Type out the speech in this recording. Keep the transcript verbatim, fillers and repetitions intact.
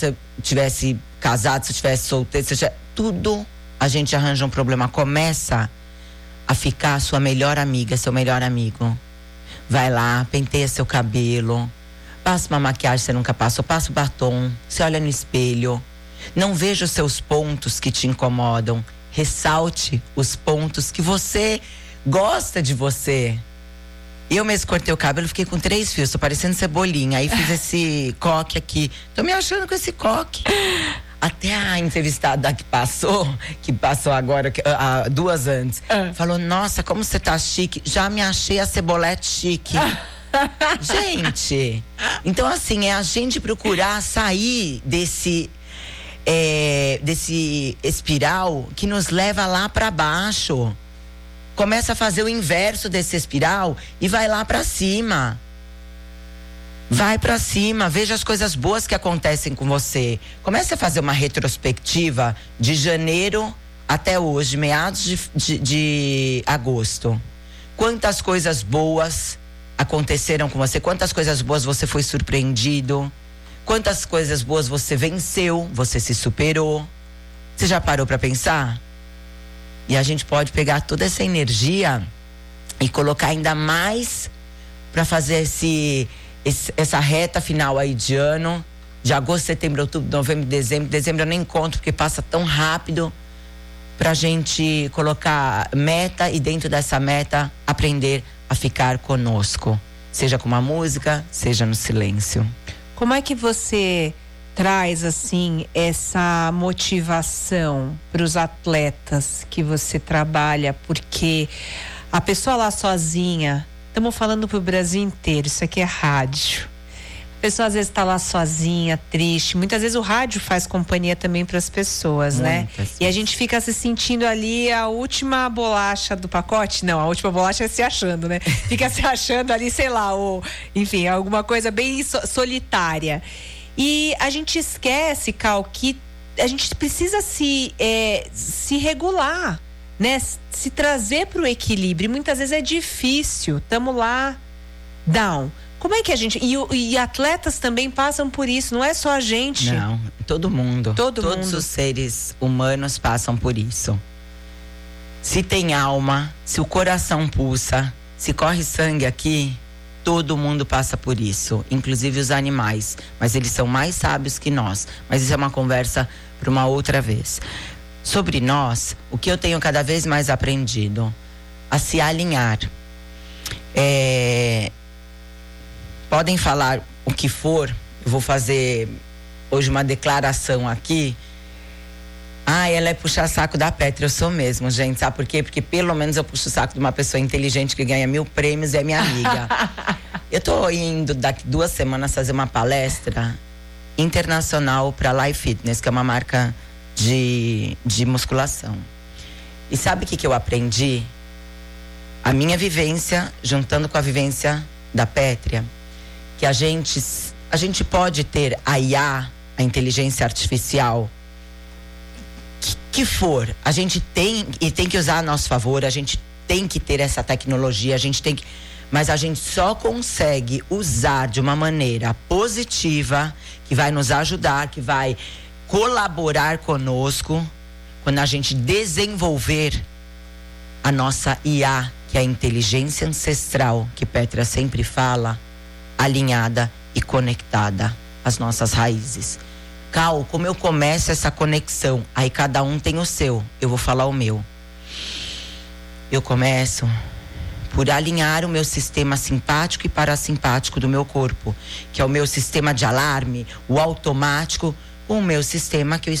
eu tivesse casado, se eu tivesse solteiro, se eu tivesse, tudo a gente arranja um problema. Começa a ficar sua melhor amiga, seu melhor amigo. Vai lá, penteia seu cabelo, passa uma maquiagem que você nunca passou, passa o batom, você olha no espelho, não veja os seus pontos que te incomodam, ressalte os pontos que você gosta de você. Eu mesmo cortei o cabelo, fiquei com três fios, tô parecendo cebolinha, aí fiz esse coque aqui, tô me achando com esse coque. Até a entrevistada que passou, que passou agora, uh, duas antes, uh. falou, nossa, como você tá chique. Já me achei a cebolete chique. Gente, então assim, é a gente procurar sair desse, é, desse espiral que nos leva lá pra baixo. Começa a fazer o inverso desse espiral e vai lá pra cima. Vai pra cima, veja as coisas boas que acontecem com você. Comece a fazer uma retrospectiva de janeiro até hoje, meados de, de, de agosto. Quantas coisas boas aconteceram com você? Quantas coisas boas você foi surpreendido? Quantas coisas boas você venceu? Você se superou? Você já parou pra pensar? E a gente pode pegar toda essa energia e colocar ainda mais pra fazer esse... Esse, essa reta final aí de ano, de agosto, setembro, outubro, novembro, dezembro. Dezembro eu nem conto porque passa tão rápido, pra gente colocar meta e dentro dessa meta aprender a ficar conosco, seja com uma música, seja no silêncio. Como é que você traz assim essa motivação para os atletas que você trabalha? Porque a pessoa lá sozinha, estamos falando pro Brasil inteiro, isso aqui é rádio. A pessoa às vezes está lá sozinha, triste. Muitas vezes o rádio faz companhia também para as pessoas, né? E a gente fica se sentindo ali a última bolacha do pacote. Não, a última bolacha é se achando, né? Fica se achando ali, sei lá, ou enfim, alguma coisa bem so- solitária. E a gente esquece, Cal, que a gente precisa se, é, se regular, né? Se trazer para o equilíbrio. Muitas vezes é difícil, estamos lá down. Como é que a gente... E, e atletas também passam por isso, não é só a gente. Não, todo mundo. Todo Todos mundo. os seres humanos passam por isso. Se tem alma, se o coração pulsa, se corre sangue aqui, todo mundo passa por isso, inclusive os animais. Mas eles são mais sábios que nós. Mas isso é uma conversa para uma outra vez. Sobre nós, o que eu tenho cada vez mais aprendido? A se alinhar. É, podem falar o que for, eu vou fazer hoje uma declaração aqui. Ah, ela é puxar saco da Petra, eu sou mesmo, gente, sabe por quê? Porque pelo menos eu puxo o saco de uma pessoa inteligente que ganha mil prêmios e é minha amiga. Eu tô indo daqui duas semanas fazer uma palestra internacional para Life Fitness, que é uma marca De, de musculação. E sabe o que, que eu aprendi? A minha vivência, juntando com a vivência da Pétria, que a gente, a gente pode ter a I A, a inteligência artificial, que, que for, a gente tem e tem que usar a nosso favor, a gente tem que ter essa tecnologia, a gente tem que, mas a gente só consegue usar de uma maneira positiva, que vai nos ajudar, que vai colaborar conosco quando a gente desenvolver a nossa I A, que é a inteligência ancestral, que Petra sempre fala, alinhada e conectada às nossas raízes. Cal, como eu começo essa conexão? Aí cada um tem o seu, eu vou falar o meu. Eu começo por alinhar o meu sistema simpático e parasimpático do meu corpo, que é o meu sistema de alarme, o automático, com o meu sistema que eu